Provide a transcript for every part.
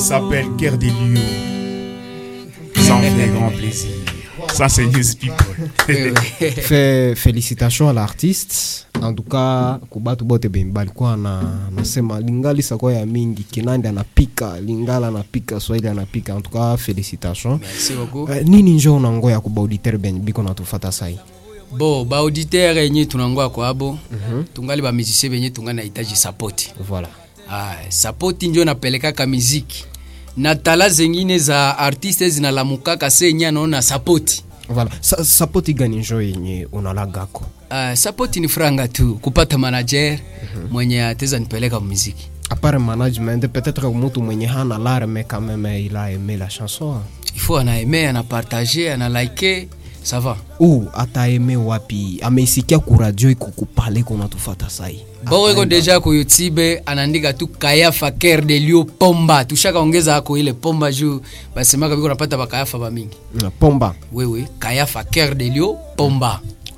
s'appelle Cœur des lieux. Ça me fait grand plaisir. Ça, c'est News People. Félicitations à l'artiste. En tout cas, kubatu bote bembali kwa nasema lingali sako ya mingi Kinandi anapika, Lingala anapika, Swahili anapika. En tout cas, félicitations. Merci beaucoup. Nini njo unangoya kuba auditeur ben biko natufata sai? Bo, ba auditeur yenye tunangoya kwa abo. Tungali ba musicien benye tunga na hitaji support. Voilà. Support njo napeleka ka muziki. Na tala zengine za artiste zinalamuka kasenya naona support. Voilà. Support gani njo yenye unalagako? Support ni franga tu kupata manager mwenye ateza nipeleka muziki. À part management, peut-être que mtu mwenye hana l'art mais quand même il a aimé la chanson. Il faut ana aimer, ana partager, ana liker, ça va. Ou ata aimé wapi? Ameisikia ku radio ikukupale kuna tufata sai. Bon weko deja ku YouTube anaandika tu Kayafa Cœur de Lieu Pomba. Tushaka ongeza hako ile Pomba juu basemaka biko napata ba Kayafa ba mingi. Pomba. Oui, Kayafa Cœur de Lieu Pomba.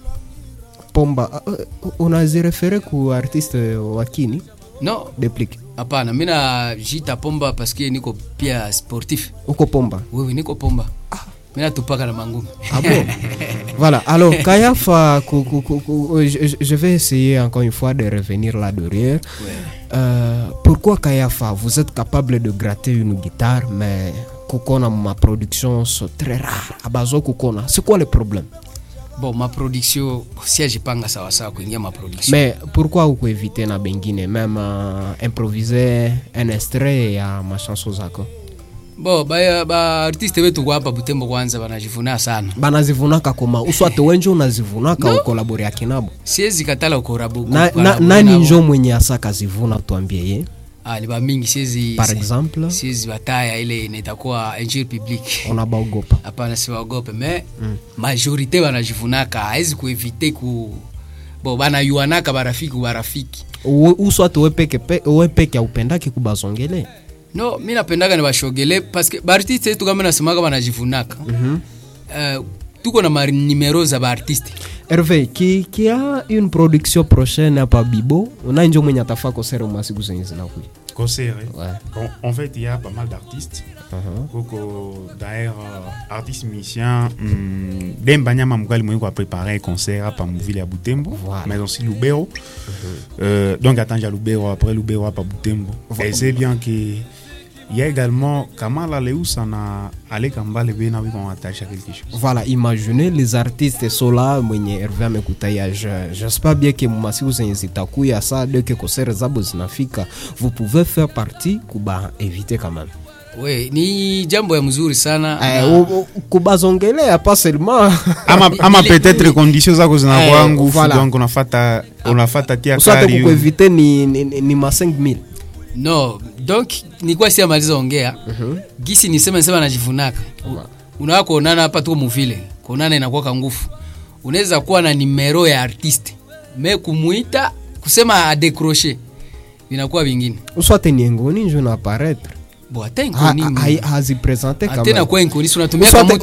Pomba. Unazi référé ku artiste wakini? Non. Déplique. Hapana, mimi na jita Pomba parce que niko pia sportif. Uko Pomba? Oui, niko Pomba. Mimi natupaka na mangumi. Ah bon? Voilà. Alors, Kayafa, je vais essayer encore une fois de revenir là derrière. Ouais. Pourquoi Kayafa, vous êtes capable de gratter une guitare, mais Kokona, ma production, c'est très rare. Abazo Kokona, c'est quoi le problème? Bon, ma production, si je panga sawa sawa kuingia ma production. Mais pourquoi vous éviter na bengine, même improviser un extrait à ma chanson zako? Bo, ba artiste wetu kwa hapa Butembo kwanza banajivuna sana. Banazivunaka koma. Uswate wenjo unazivunaka no? Ukolabori akinabo. Siezi katala ukorabu. Nani njo mwenye asaka zivuna tuambie ye? Ni ba mingi siezi. Par exemple, siezi bataya ile inaitakuwa injure public. Ona baogopa. Hapana si baogopa, mais majorité banajivunaka, haizi kuevite ku bo bana yuanaka barafiki. Uswate wewe peke upendaki kubazongele. No, mimi napendaka ni bashogele parce que artiste yetu kama nasemaka banajivunaka. Tuko na numéro za artiste. Hervé, qui a une production prochaine à Pabibo, on a une journée à tafa concert au masiku zinzina kui. Concert. Ouais. Bon, en fait, il y a pas mal d'artistes. D'ailleurs, artistes musiciens, Dembanya Mamougali Mouyou a préparé un concert à Pamouville à Butembo, voilà. Mais aussi Lubero. Donc attends, j'ai Lubero, après Lubero à Butembo. Voilà. Et c'est bien que il y a également Kamala Leusana Alek Ambale Bena qui vont attacher quelque chose. Voilà, imaginez les artistes sont là, mwenye Hervé amekutaya. J'espère bien que mumasi uzenzitakuya ça dès que concert zabo zinafika, vous pouvez faire partie kuba éviter quand même. Oui, ni jambo ya mzuri sana. Kubazongelea pas seulement. Ama peut-être conditions zako zinakuwa ngufu donc unafata tia kari. Usate kueviter ni ma 5000. No, donc ni kwa siya maliza ongea. Gisi nisema najivunaka. Unawako kuonana hapa tu muvile. Kuonana inakuwa kangufu. Unaweza kuwa na numero ya artiste. Mais kumuita kusema a décrocher. Inakuwa vingine. Uswate ni ngoni njo na apparaître. Bo atengoni. Hazi présenter kama. Atena kwa ngoni tunatumia kama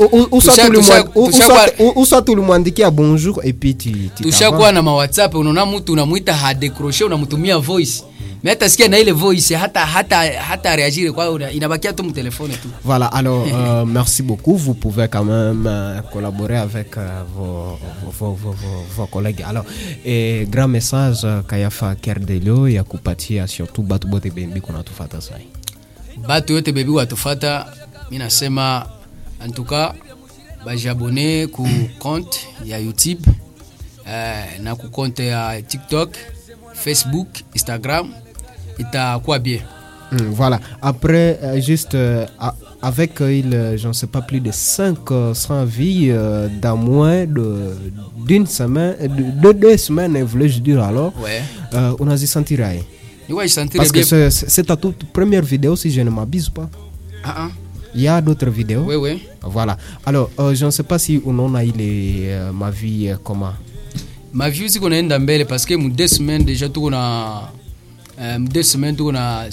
uswate ulimwandikia bonjour et puis tushakuwa na ma WhatsApp unaona mtu unamuita ha décrocher unamtumia voice. Mais atasikia na ile voice hata réagir kwa inabakia tu mu téléphone tu. Voilà, alors merci beaucoup, vous pouvez quand même collaborer avec vos collègues. Alors grand message Kayafa Cœur de Lieu ya kupatia surtout batu bote bembi kuna tufata sai. Batu yote bebi watufata, mimi nasema en tout cas bajabone ku compte ya YouTube na ku compte ya TikTok, Facebook, Instagram, itakuwa bien. Voilà, après juste avec je ne sais pas plus de 500 vies dans moins d'une semaine, de 2 semaines voulais-je dire alors. Ouais. On a senti rien. Ouais, je sentais parce bien. Que c'est ta toute première vidéo si je ne m'abuse pas. Il y a d'autres vidéos. Oui. Voilà. Alors, je ne sais pas si on a eu ma vie comment. Ma vie aussi qu'on a mbele parce que 2 semaines déjà tout on a 2 semaines tout on a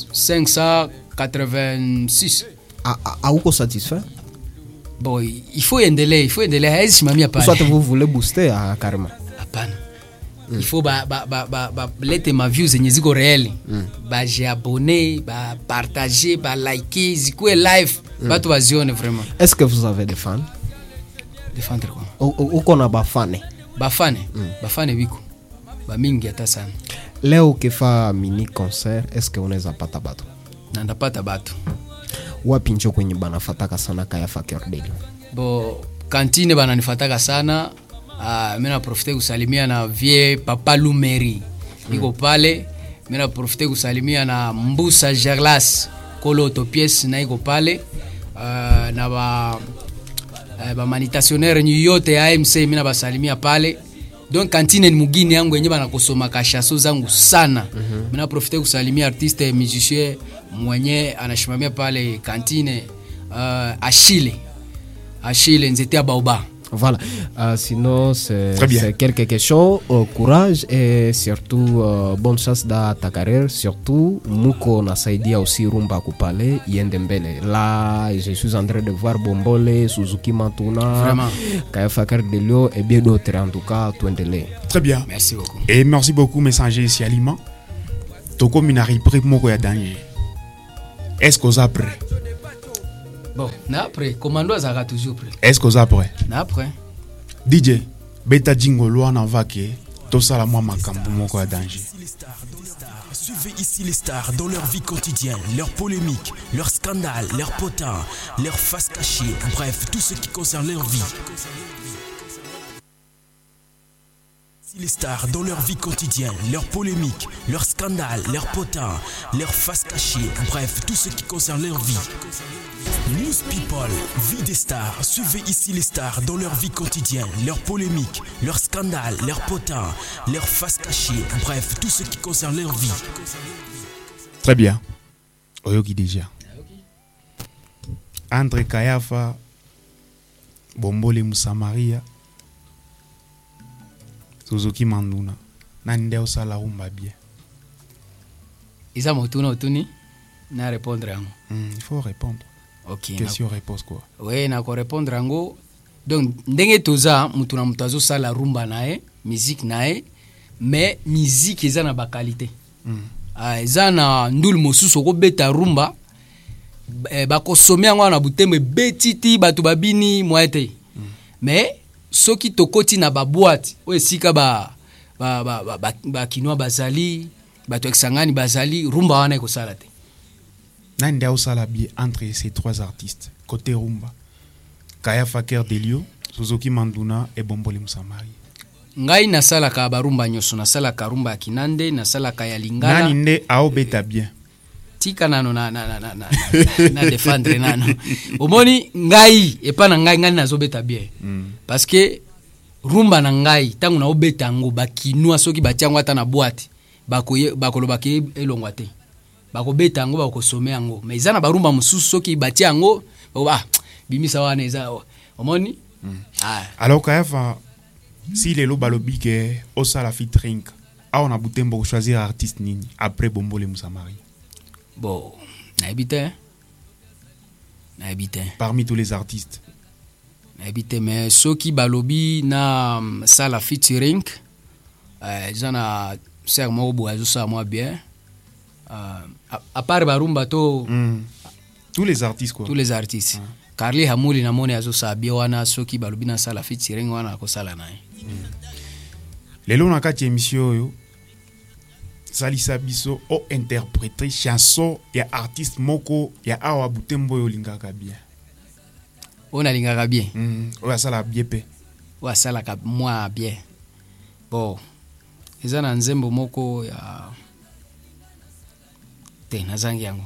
586. Uko satisfait? Bon, il faut endelee, haisi simamia pale. Soit vous voulez booster carrément. Hapana. il faut lete ma views zenye ziko réel bajiabone bapartage balike zikuwe live bato bazione vraiment. Est-ce que vous avez des fans? Des fans quoi? Uko na bafane? Bafane biko bamingi hata sana. Leo ukifa mini concert, est-ce que unaweza pata bato? Na ndapata bato. Wapi njo kwenye banafataka sana Kayafa Cœur de Lion? Bo kantine bananifataka sana. Mimi na profite kusalimia na vie Papa Lumeri niko pale. Mimi na profite kusalimia na Mbusa Gerlas Kolo Topies na iko pale. Na ba manitationnaire yote ya AMC mimi na basalimia pale. Donc kantine ni mugini yangu yenye bana kusoma kashaso zangu sana. Mimi na profite kusalimia artiste musicien mwenye anashimamia pale kantine Achille Nzete Baoba. Voilà, sinon c'est quelque question, courage et surtout bonne chance dans ta carrière, surtout muko nasaidia aussi rumba kupale yende mbele. Là, je suis en train de voir Bombole, Suzuki Mantuna, Kayafa Cœur de Lion et bien d'autres, en tout cas, tuendelee. Très bien. Merci beaucoup. Et merci beaucoup messager ici Aliment. Toko minari prêt moko ya danger. Est-ce que vous êtes prêt? Bon, na après, commando azara toujours prêt. Est-ce que vous êtes prêt? Na après. DJ, beta jingo loana vake, to sala moi makambo moko ya danger. Suivez ici les stars dans leur vie quotidienne, leurs polémiques, leurs scandales, leurs potins, leurs faces cachées, bref, tout ce qui concerne leur vie. Les stars dans leur vie quotidienne, leurs polémiques, leurs scandales, leurs potins, leurs faces cachées, bref, tout ce qui concerne leur vie. News People, vie des stars. Suivez ici les stars dans leur vie quotidienne, leurs polémiques, leurs scandales, leurs potins, leurs faces cachées, bref, tout ce qui concerne leur vie. Très bien. Oyoki déjà. Andre Kayafa, Bombole Musamaria, Suzuki Manduna. Nande osala rumba bien. Isa motuna otuni na répondre yango. Il faut répondre. OK. Question réponse quoi. Oui, na ko répondre yango. Donc ndenge toza mutuna mutazo sala rumba nae, musique nae, mais musique eza na ba qualité. Eza na ndul mosusu ko beta rumba ba kosomia yango na butembe betiti batu babini moite. Mais soki tokoti na ba boîte o esika ba kinwa bazali bato eksangani bazali rumba wana ko sala te. Nande osala bien entre ces trois artistes côté rumba. Kayafa Cœur de Lion, Suzuki Manduna et Bombole Musamari. Ngai nasala ka barumba nyoso, nasala ka rumba ya Kinande, nasala ka ya Lingala. Nani nde ao beta bien. Tika nano na défendre nano. Omoni ngai epa na ngai nazo beta bien. Parce que rumba na ngai tangu na obeta ngo bakinwa soki batiango ata na boîte bakoloba ke elongwa te. Bako beta ngo bako somea ngo. Mais izana barumba mususu soki batiango bimisa wana eza omoni. Alors Kayafa, si les lo balobi ke osala featuring, on a butembo choisir artiste nini après Bombole Musamari. Bon, naibite. Parmi tous les artistes. Naibite, mais ceux qui balobi na sala featuring, zana ser mo boazo sa moi bien. À part barumba to tous les artistes quoi. Tous les artistes. Carly Hamouli na mone azo sa bien wana ceux qui balobi na sala featuring wana ko sala nae. Lelo na kati émission yo salisa biso o interpréter chanson ya artiste moko ya awa butembo yo lingaka bien. On a lingaka bien. O ya sala bien pe. O sala ka moi bien. Bon. Eza na nzembo moko ya te nazangi yango.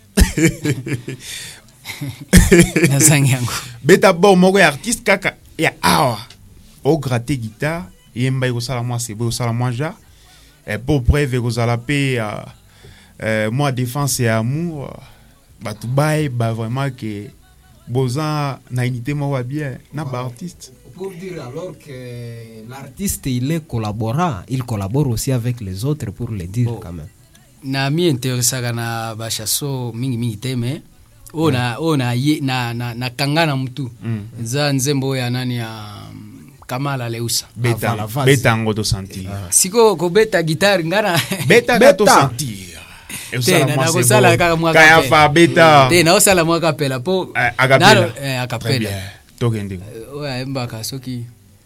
Nazangi yango. Beta bon moko ya artiste kaka ya awa. O gratter guitare, yemba ko sala moi c'est beau sala moi ja. Et pour preuve que vous allez payer moi défense et amour tu bail vraiment que Bozan na unité moi bien na ba artiste pour dire alors que l'artiste il collabore aussi avec les autres pour le dire quand même na mi intéressaka na ba chasso mingi teme ona na kangana mtu za nzembo ya nani ya Kamala Leusa. Beta ngoto sentir. Siko ko beta guitare ngana. Beta gato sentir. Kaya fa beta. Te na osala mwa kapela po. Akapela. Akapela. Tokende. Oya mbaka soki.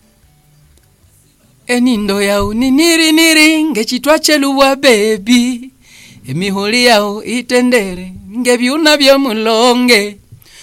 Enindo yao ni niri ngechitwa cheluwa baby. Emiholi yao itendere ngebyuna byo mulonge.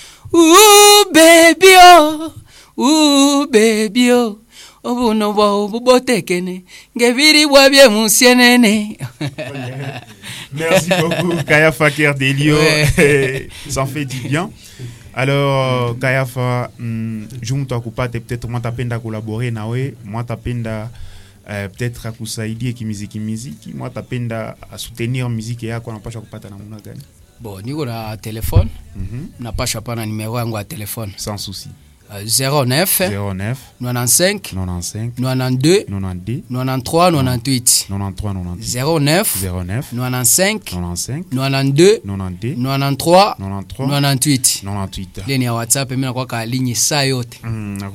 Baby oh. Baby oh. Obuno bwa bubotekene ngebiri bwa bye musienene. Merci beaucoup Kayafa Kerdelio. Ça fait du bien. Alors Kayafa, junto kupate peut-être moi tapenda collaborer nawe, moi tapenda peut-être akusaidia kimiziki, moi tapenda soutenir musique yako napasha kupata namna gani? Bon, niko na telefone. Napasha pana numero yangu ya telefone. Sans souci. 09 95 92 93 98 09 95 92 93 98. Leni ya WhatsApp mimi nakuwa ka ligne saa yote. Na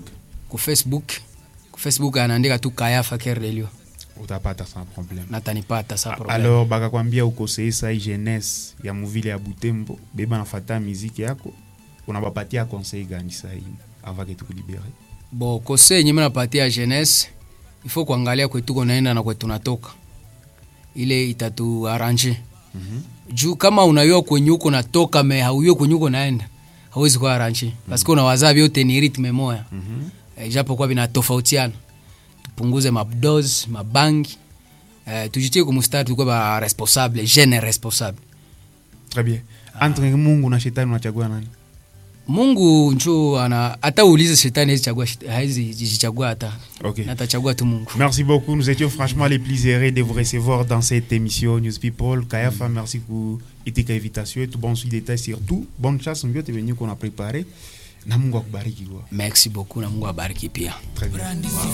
Ku Facebook anaandika tu Kayafa Kerdelio. Utapata sans problème. Natanipata sans problème. Alors bakakwambia ukosei sa jeunesse ya muvile ya Butembo, beba nafata muziki yako. Unabapatia conseil gani sasa hivi avant que tu libérer? Bon, conseil nyema napatia jeunesse, il faut kuangalia kwetu kunaenda na kwetu tunatoka. Ile itatu arrange. Juu kama unayua kwenye uko natoka me hauyua kwenye uko naenda, hauwezi ku arrange. Parce que unawaza vyote ni rythme moja. Japo kwa vinatofautiana. Tupunguze mabdose, mabangi. Tujitie kwa mstari tukua ba responsable, jeune responsable. Très bien. Entre Mungu na shetani unachagua nani? Mungu njo hata uulize shetani hazichagua hata. Okay. Atachagua tu Mungu. Merci beaucoup. Nous étions franchement les plus heureux de vous recevoir dans cette émission News People. Kayafa, merci pour cette invitation et tout bon suivi détail surtout. Bonne chance mbio te venir qu'on a préparé. Na Mungu akubariki. Merci beaucoup na Mungu abariki pia. Très bien. Wow.